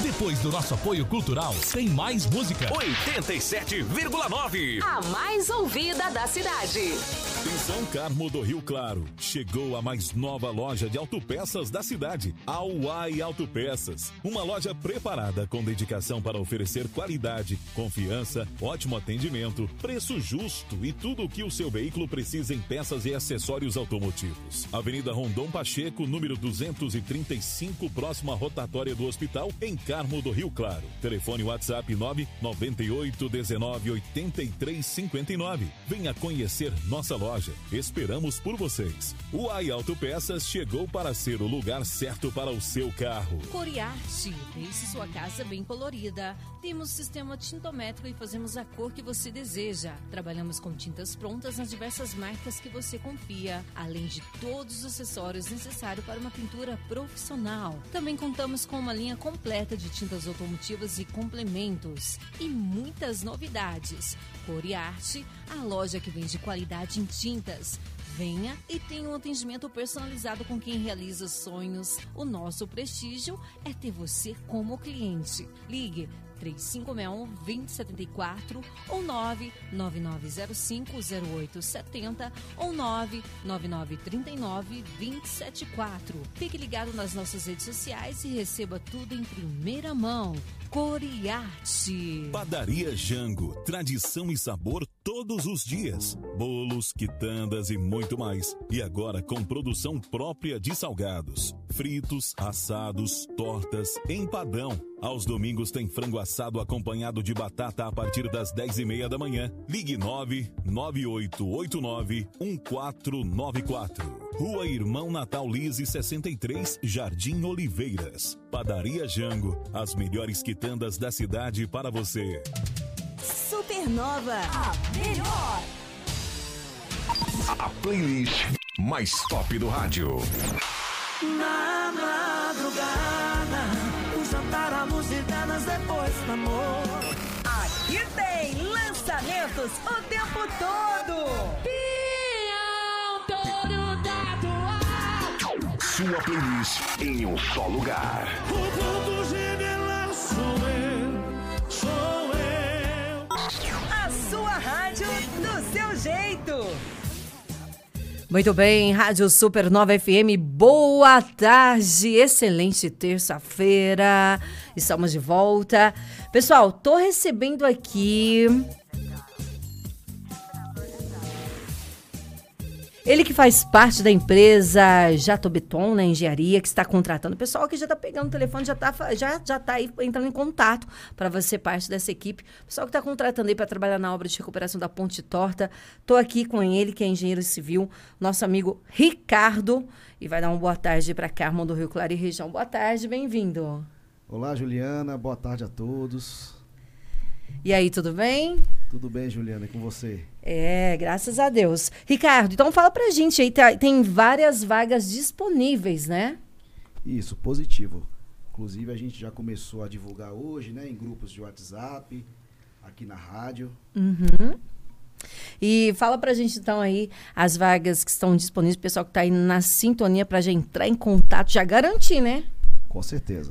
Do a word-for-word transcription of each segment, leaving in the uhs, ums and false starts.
Depois do nosso apoio cultural, tem mais música. oitenta e sete vírgula nove. A mais ouvida da cidade. Em São Carmo do Rio Claro, chegou a mais nova loja de autopeças da cidade, a Uai Autopeças. Uma loja preparada com dedicação para oferecer qualidade, confiança, ótimo atendimento, preço justo e tudo o que o seu veículo precisa em peças e acessórios automotivos. Avenida Rondon Pacheco, número duzentos e trinta e cinco, próximo à rotatória do hospital, em Carmo do Rio Claro. Telefone WhatsApp nove nove oito um nove oito três cinco nove. Venha conhecer nossa loja. Esperamos por vocês. O Uai Autopeças chegou para ser o lugar certo para o seu carro. Coriarte, deixe sua casa bem colorida. Temos sistema tintométrico e fazemos a cor que você deseja. Trabalhamos com tintas prontas nas diversas marcas que você confia, além de todos os acessórios necessários para uma pintura profissional. Também contamos com uma linha completa de tintas automotivas e complementos. E muitas novidades. Coriarte, a loja que vende qualidade em tintas. Venha e tenha um atendimento personalizado com quem realiza sonhos. O nosso prestígio é ter você como cliente. Ligue três cinco seis um, dois zero sete quatro ou nove nove nove zero cinco zero oito sete zero ou nove nove nove três nove dois sete quatro. Fique ligado nas nossas redes sociais e receba tudo em primeira mão. Coriarte. Padaria Jango, tradição e sabor todos os dias. Bolos, quitandas e muito mais. E agora com produção própria de salgados, fritos, assados, tortas, empadão. Aos domingos tem frango assado acompanhado de batata a partir das dez e meia da manhã. Ligue nove nove oito oito nove um quatro nove quatro. Rua Irmão Natal Lise sessenta e três, Jardim Oliveiras. Padaria Jango, as melhores quitandas da cidade para você. Supernova, a melhor. A playlist mais top do rádio. Na madrugada, o jantar à luz de velas depois do amor. Aqui tem lançamentos o tempo todo. Sua playlist em um só lugar. O ponto gemelar sou eu, sou eu. A sua rádio do seu jeito. Muito bem, Rádio Supernova F M, boa tarde, excelente terça-feira, estamos de volta. Pessoal, tô recebendo aqui ele que faz parte da empresa Jatobeton, na engenharia, que está contratando. O pessoal que já está pegando o telefone, já está já, já tá aí entrando em contato para você ser parte dessa equipe. O pessoal que está contratando aí para trabalhar na obra de recuperação da Ponte Torta. Estou aqui com ele, que é engenheiro civil, nosso amigo Ricardo, e vai dar uma boa tarde para Carmo do Rio Claro e região. Boa tarde, bem-vindo. Olá, Juliana, boa tarde a todos. E aí, tudo bem? Tudo bem, Juliana, e com você? É, graças a Deus. Ricardo, então fala pra gente aí, tá, tem várias vagas disponíveis, né? Isso, positivo. Inclusive, a gente já começou a divulgar hoje, né, em grupos de WhatsApp, aqui na rádio. Uhum. E fala pra gente, então, aí, as vagas que estão disponíveis, o pessoal que tá aí na sintonia pra já entrar em contato, já garantir, né? Com certeza.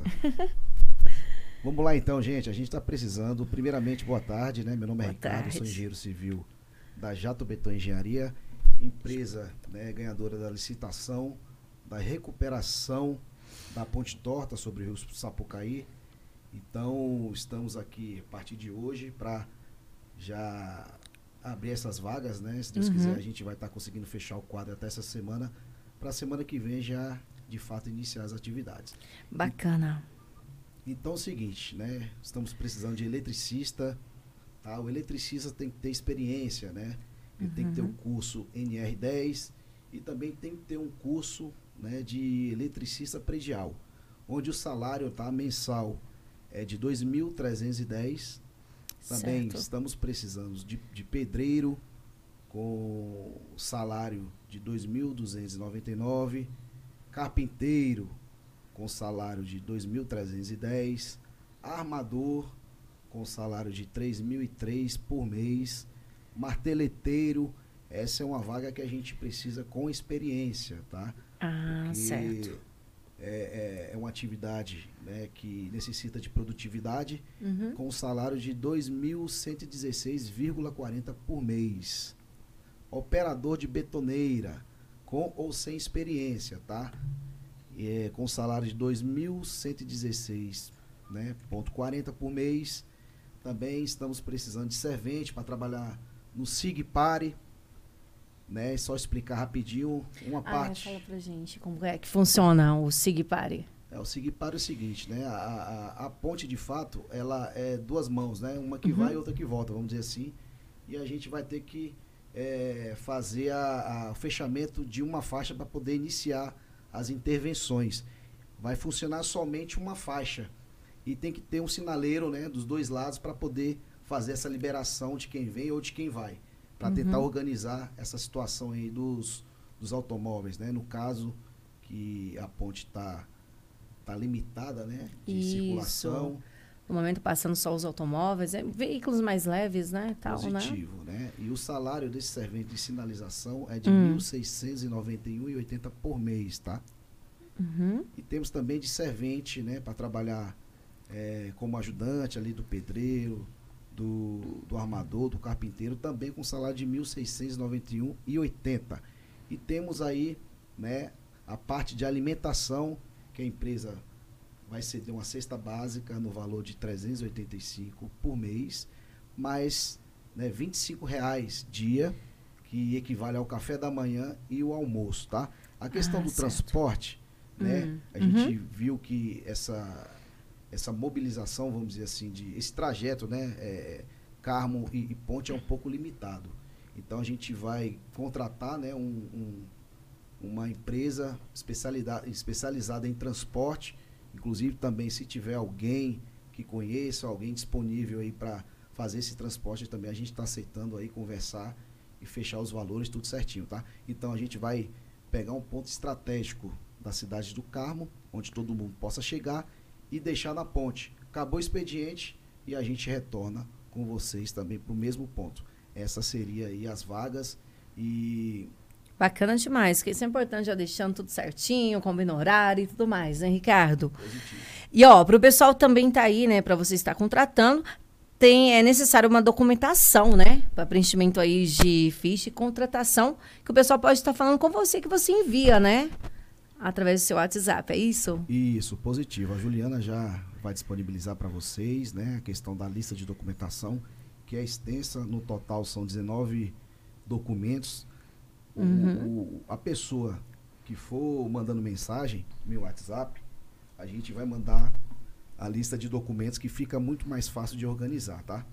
Vamos lá, então, gente. A gente está precisando. Primeiramente, boa tarde, né? Meu nome é boa Ricardo, tarde. Sou engenheiro civil da Jatobeton Engenharia, empresa, né, ganhadora da licitação da recuperação da Ponte Torta sobre o Rio Sapucaí. Então, estamos aqui a partir de hoje para já abrir essas vagas, né? Se Deus uhum. quiser, a gente vai estar tá conseguindo fechar o quadro até essa semana, para a semana que vem já, de fato, iniciar as atividades. Bacana. Então é o seguinte, né? Estamos precisando de eletricista, tá? O eletricista tem que ter experiência, né? Ele uhum. tem que ter um curso N R dez e também tem que ter um curso, né, de eletricista predial, onde o salário, tá, mensal é de dois mil trezentos e dez. Também certo. Estamos precisando de, de pedreiro com salário de dois mil duzentos e noventa e nove, carpinteiro com salário de dois mil trezentos e dez, armador com salário de três mil e três por mês, marteleteiro. Essa é uma vaga que a gente precisa com experiência, tá? Ah, porque, certo. é, é uma atividade, né, que necessita de produtividade, Uhum. com um salário de dois mil cento e dezesseis vírgula quarenta por mês. Operador de betoneira, com ou sem experiência, tá? E é, com salário de dois mil cento e dezesseis, né, ponto quarenta por mês. Também estamos precisando de servente para trabalhar no SIGPARE, né? É só explicar rapidinho uma Ah, parte. fala pra gente como é que funciona o SIGPARE. É, o SIGPARE é o seguinte, né? A, a, a ponte, de fato, ela é duas mãos, né? Uma que Uhum. vai e outra que volta, vamos dizer assim. E a gente vai ter que é, fazer a, a, o fechamento de uma faixa para poder iniciar as intervenções. Vai funcionar somente uma faixa. E tem que ter um sinaleiro, né, dos dois lados para poder fazer essa liberação de quem vem ou de quem vai. Para Uhum. tentar organizar essa situação aí dos, dos automóveis, né? No caso que a ponte está tá limitada, né, de Isso. circulação. No momento passando só os automóveis, é, veículos mais leves, né? Tal, Positivo, né? né? E o salário desse servente de sinalização é de Hum. mil seiscentos e noventa e um reais e oitenta centavos por mês, tá? Uhum. E temos também de servente, né, para trabalhar é, como ajudante ali do pedreiro, do, do armador, do carpinteiro, também com salário de mil seiscentos e noventa e um reais e oitenta centavos. E temos aí, né, a parte de alimentação, que a empresa vai ceder uma cesta básica no valor de trezentos e oitenta e cinco reais por mês, mais, né, vinte e cinco reais dia, que equivale ao café da manhã e o almoço, tá? A questão Ah, do certo. transporte, né, Hum, a uhum. gente viu que essa, essa mobilização, vamos dizer assim, de, esse trajeto, né, é, Carmo e, e Ponte é um pouco limitado. Então a gente vai contratar, né, um, um, uma empresa especializada, especializada em transporte. Inclusive também, se tiver alguém que conheça, alguém disponível aí para fazer esse transporte também, a gente está aceitando aí conversar e fechar os valores, tudo certinho, tá? Então a gente vai pegar um ponto estratégico da cidade do Carmo, onde todo mundo possa chegar e deixar na ponte. Acabou o expediente e a gente retorna com vocês também para o mesmo ponto. Essa seria aí as vagas e... Bacana demais, que isso é importante, já deixando tudo certinho, combina horário e tudo mais, né, Ricardo? Positivo. E, ó, para o pessoal também tá aí, né, para você estar contratando, tem, é necessário uma documentação, né, para preenchimento aí de ficha e contratação, que o pessoal pode estar falando com você, que você envia, né, através do seu WhatsApp, é isso? Isso, positivo. A Juliana já vai disponibilizar para vocês, né, a questão da lista de documentação, que é extensa, no total são dezenove documentos. O, Uhum. o, a pessoa que for mandando mensagem no meu WhatsApp, a gente vai mandar a lista de documentos, que fica muito mais fácil de organizar, tá?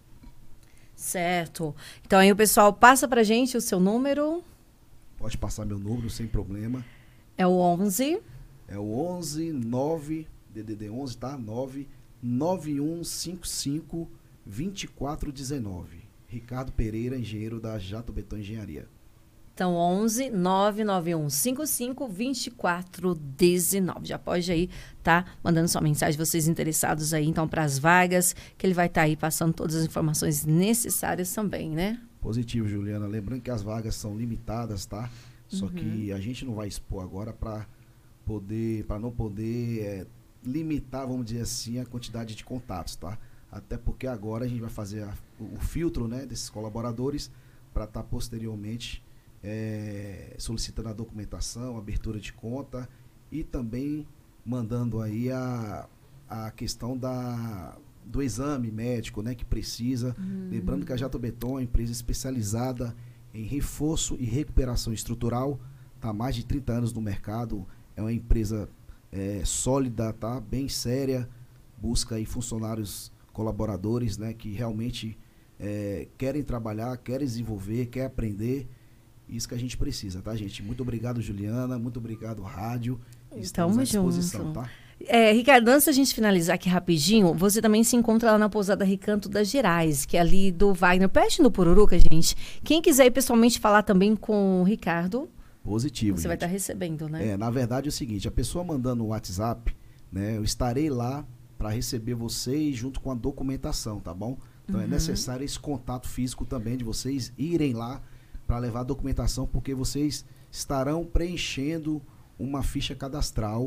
Certo. Então aí o pessoal passa pra gente o seu número, Pode passar meu número sem problema. é o onze. É o onze nove, D D D onze, tá? nove nove um cinco cinco dois quatro um nove. Ricardo Pereira, engenheiro da Jato Beton Engenharia. Então, onze nove nove um cinco cinco dois quatro um nove. Já pode aí tá mandando sua mensagem, vocês interessados aí, então, para as vagas, que ele vai estar aí passando todas as informações necessárias também, né? Positivo, Juliana. Lembrando que as vagas são limitadas, tá? Só Uhum. que a gente não vai expor agora para poder, para não poder é, limitar, vamos dizer assim, a quantidade de contatos, tá? Até porque agora a gente vai fazer a, o, o filtro, né, desses colaboradores para estar posteriormente é, solicitando a documentação, abertura de conta e também mandando aí a, a questão da, do exame médico, né, que precisa. Hum. Lembrando que a Jato Beton é uma empresa especializada em reforço e recuperação estrutural, está há mais de trinta anos no mercado, é uma empresa é, sólida, tá, bem séria, busca aí funcionários colaboradores, né, que realmente é, querem trabalhar, querem desenvolver, querem aprender. Isso que a gente precisa, tá, gente? Muito obrigado, Juliana. Muito obrigado, rádio. Estamos à disposição, junto. tá? É, Ricardo, antes da gente finalizar aqui rapidinho, você também se encontra lá na Pousada Recanto das Gerais, que é ali do Wagner, perto do Pururuca, gente. Quem quiser ir pessoalmente falar também com o Ricardo, Positivo, você gente. vai estar recebendo, né? É, na verdade é o seguinte, a pessoa mandando o WhatsApp, né, eu estarei lá para receber vocês junto com a documentação, tá bom? Então Uhum. é necessário esse contato físico também de vocês irem lá para levar a documentação, porque vocês estarão preenchendo uma ficha cadastral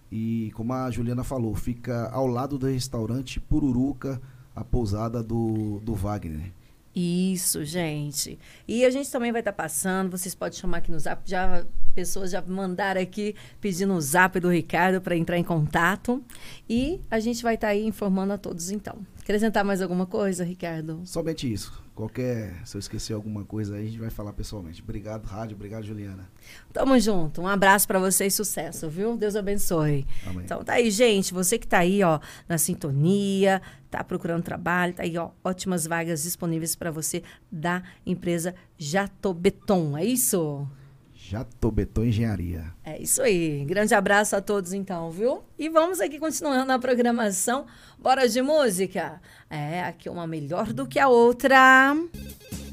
E como a Juliana falou, fica ao lado do restaurante Pururuca, a pousada do, do Wagner. Isso, gente. E a gente também vai estar passando, vocês podem chamar aqui no Zap, já pessoas já mandaram aqui pedindo o Zap do Ricardo para entrar em contato. E a gente vai estar aí informando a todos então. Acrescentar mais alguma coisa, Ricardo? Somente isso. Qualquer, se eu esquecer alguma coisa aí, a gente vai falar pessoalmente. Obrigado, Rádio. Obrigado, Juliana. Tamo junto. Um abraço para vocês, sucesso, viu? Deus abençoe. Amém. Então tá aí, gente. Você que tá aí, ó, na sintonia, tá procurando trabalho, tá aí, ó, ótimas vagas disponíveis para você da empresa Jatobeton. É isso? Jatobeton Engenharia. É isso aí. Grande abraço a todos, então, viu? E vamos aqui continuando a programação. Bora de música? É, aqui uma melhor do que a outra.